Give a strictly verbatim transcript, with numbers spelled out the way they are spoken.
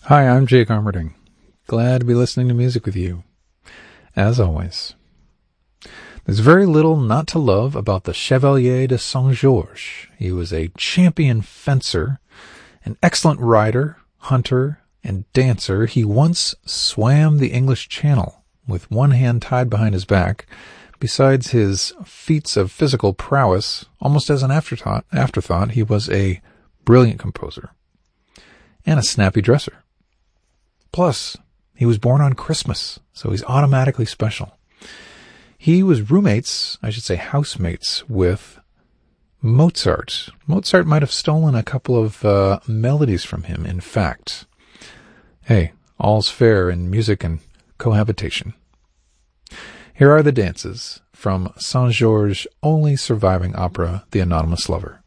Hi, I'm Jake Armerding. Glad to be listening to music with you, as always. There's very little not to love about the Chevalier de Saint-Georges. He was a champion fencer, an excellent rider, hunter, and dancer. He once swam the English Channel with one hand tied behind his back. Besides his feats of physical prowess, almost as an afterthought, afterthought, he was a brilliant composer and a snappy dresser. Plus, he was born on Christmas, so he's automatically special. He was roommates, I should say housemates, with Mozart. Mozart might have stolen a couple of uh, melodies from him, in fact. Hey, all's fair in music and cohabitation. Here are the dances from Saint-Georges' only surviving opera, The Anonymous Lover.